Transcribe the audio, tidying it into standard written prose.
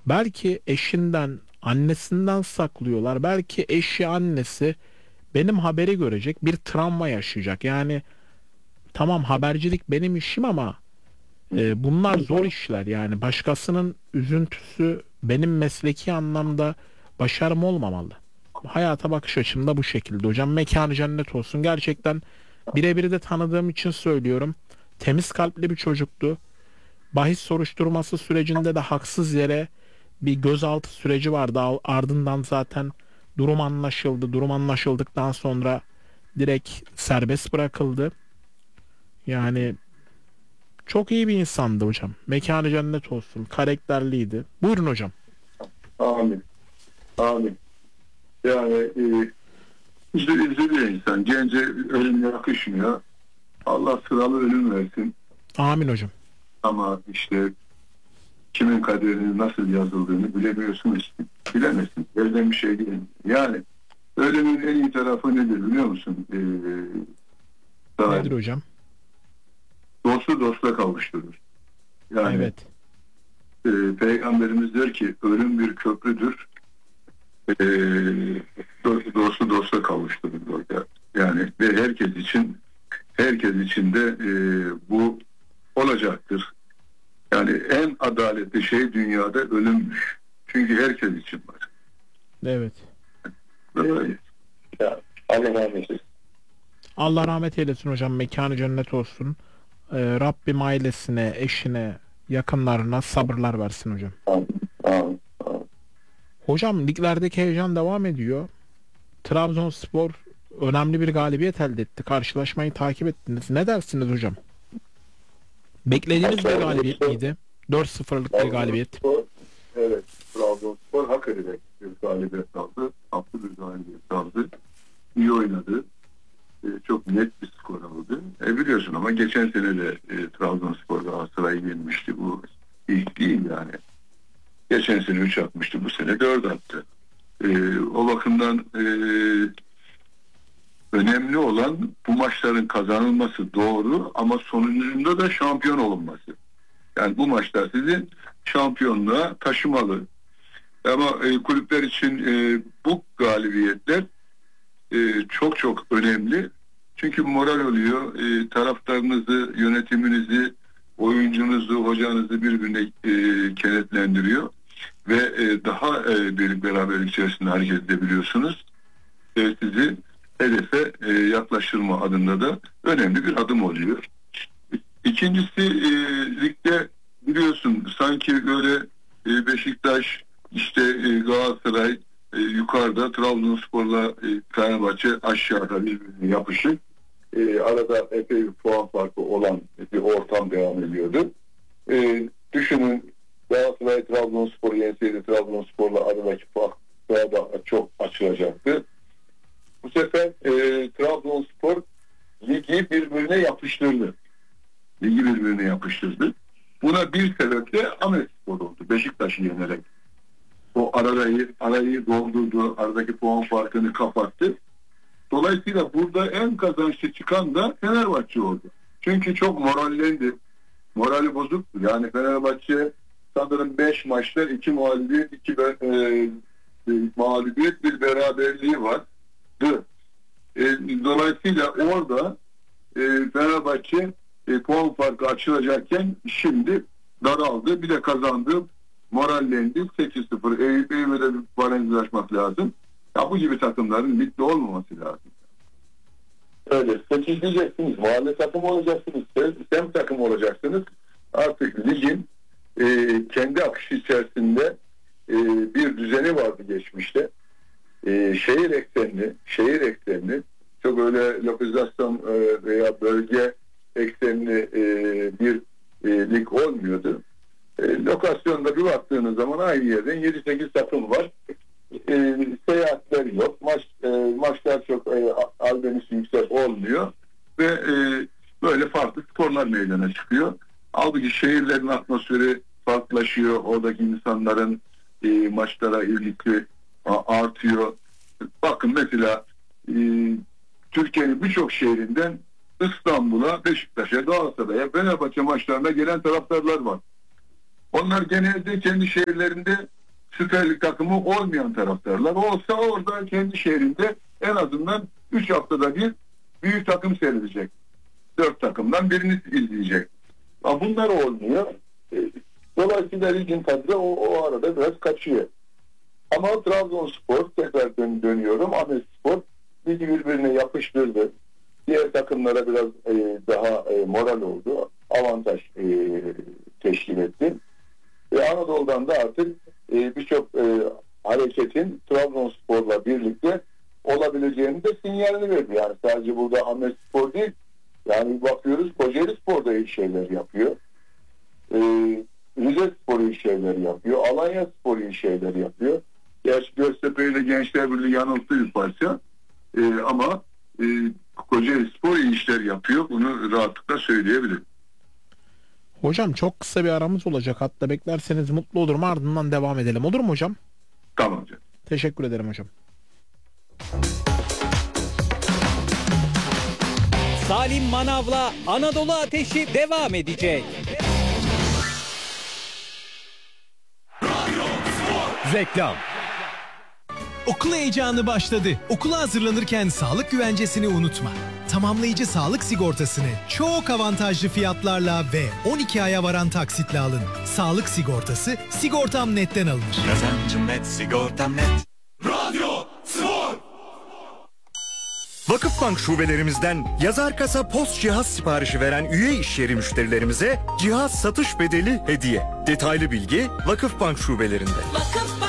Belki eşinden, annesinden saklıyorlar. Belki eşi, annesi benim haberi görecek, bir travma yaşayacak. Yani tamam, habercilik benim işim ama bunlar zor işler. Yani başkasının üzüntüsü benim mesleki anlamda başarım olmamalı. Hayata bakış açım da bu şekilde hocam. Mekanı cennet olsun. Gerçekten birebir de tanıdığım için söylüyorum. Temiz kalpli bir çocuktu. Bahis soruşturması sürecinde de haksız yere bir gözaltı süreci vardı. Ardından zaten durum anlaşıldı. Durum anlaşıldıktan sonra direkt serbest bırakıldı. Yani çok iyi bir insandı hocam. Mekanı cennet olsun. Karakterliydi. Buyurun hocam. Amin. Amin. Yani üzülüyor insan. Gence ölüm yakışmıyor. Allah sıralı ölüm versin. Amin hocam. Ama işte kimin kaderinin nasıl yazıldığını bilemiyorsunuz. Bilemezsin. Elden bir şey değil. Yani ölümün en iyi tarafı nedir biliyor musun? Nedir hocam? Dostu dostla kavuşturur. Yani Evet. Peygamberimiz der ki ölüm bir köprüdür. E, dostu dostla kavuşturur. Yani ve herkes için de bu olacaktır. Yani en adaletli şey dünyada ölümmüş. Çünkü herkes için var. Evet. Böyle. Ya, Allah rahmet eylesin. Allah rahmet eylesin hocam. Mekanı cennet olsun. Rabbim ailesine, eşine, yakınlarına sabırlar versin hocam. Amin. Amin. Amin. Hocam liglerdeki heyecan devam ediyor. Trabzonspor önemli bir galibiyet elde etti. Karşılaşmayı takip ettiniz. Ne dersiniz hocam? Beklediğiniz bir galibiyet miydi? 4-0'lık bir galibiyet. Evet. Trabzonspor hak ederek bir galibiyet aldı. Haklı bir galibiyet aldı. İyi oynadı. Çok net bir skor aldı. Biliyorsun ama geçen sene de Trabzonspor Galatasaray'ı yenmişti. Bu ilk değil yani. Geçen sene 3 atmıştı. Bu sene 4 attı. O bakımdan önemli olan bu maçların kazanılması doğru ama sonucunda da şampiyon olunması. Yani bu maçlar sizi şampiyonluğa taşımalı. Ama kulüpler için bu galibiyetler çok çok önemli. Çünkü moral oluyor. Taraftarınızı, yönetiminizi, oyuncunuzu, hocanızı birbirine kenetlendiriyor. Ve daha bir beraberlik içerisinde hareket edebiliyorsunuz. Sizi hedefe yaklaştırma adında da önemli bir adım oluyor. İkincisi ligde biliyorsun sanki böyle Beşiktaş, işte Galatasaray yukarıda, Trabzonspor'la Fenerbahçe aşağıda birbirine yapışık. Arada epey bir puan farkı olan bir ortam devam ediyordu. Düşünün Galatasaray Trabzonspor'u yenseydi Trabzonspor'la aradaki fark daha da çok açılacaktı. Bu sefer Trabzonspor ligi birbirine yapıştırdı. Buna bir sebep de Ahmetspor oldu. Beşiktaş'ı yenerek. O arayı doldurdu. Aradaki puan farkını kapattı. Dolayısıyla burada en kazançlı çıkan da Fenerbahçe oldu. Çünkü çok morallendi. Morali bozuk. Yani Fenerbahçe sanırım 5 maçta 2 mağlubiyet, 2 mağlubiyet, bir beraberliği vardı. Dolayısıyla orada Fenerbahçe puan farkı açılacakken şimdi daraldı. Bir de kazandı. Morallendi. 8-0. Eyüp'e de bir barajlaşmak lazım. Ya bu gibi takımların ligde olmaması lazım. Öyle. Seçileceksiniz. Mahalle takım olacaksınız. Sem takım olacaksınız. Artık ligin kendi akışı içerisinde bir düzeni vardı geçmişte. Şehir eksenli çok öyle lokalizasyon veya bölge eksenli bir lig olmuyordu. Lokasyonda bir baktığınız zaman aynı yerden 7-8 takım var. Seyahatler yok. Maçlar çok albenisi yüksek olmuyor ve böyle farklı sporlar meydana çıkıyor. Halbuki şehirlerin atmosferi farklılaşıyor. Oradaki insanların maçlara ilgisi artıyor. Bakın mesela Türkiye'nin birçok şehrinden İstanbul'a, Beşiktaş'a, Galatasaray'a, Fenerbahçe maçlarına gelen taraftarlar var. Onlar genelde kendi şehirlerinde Süper Lig takımı olmayan taraftarlar olsa orada kendi şehrinde en azından 3 haftada bir büyük takım seyredecek. 4 takımdan birini izleyecek. Bunlar olmuyor. Dolayısıyla ligin tadı da o arada biraz kaçıyor. Ama Trabzonspor, tekrar dönüyorum, Ahmetspor ligi birbirine yapıştırdı. Diğer takımlara biraz daha moral oldu. Avantaj teşkil etti. Ve Anadolu'dan da artık birçok hareketin Trabzonspor'la birlikte olabileceğini de sinyalini verdi. Yani sadece burada Ahmetspor değil, yani bakıyoruz Kocaelispor da iyi şeyler yapıyor. Rizespor iyi şeyler yapıyor. Alanyaspor iyi şeyler yapıyor. Gerçi Göztepe ile Gençler Birliği yanılttı bir parça. Ama Kocaelispor iyi işler yapıyor. Bunu rahatlıkla söyleyebilirim. Hocam çok kısa bir aramız olacak. Hatta beklerseniz mutlu olurum. Ardından devam edelim. Olur mu hocam? Tamam hocam. Teşekkür ederim hocam. Salim Manav'la Anadolu Ateşi devam edecek. Reklam. Okul heyecanı başladı. Okula hazırlanırken sağlık güvencesini unutma. Tamamlayıcı sağlık sigortasını çok avantajlı fiyatlarla ve 12 aya varan taksitle alın. Sağlık sigortası Sigortam Net'ten alınır. Kazancım net, sigortam net. Radyo Spor. Vakıfbank şubelerimizden yazar kasa post cihaz siparişi veren üye işyeri müşterilerimize cihaz satış bedeli hediye. Detaylı bilgi Vakıfbank şubelerinde.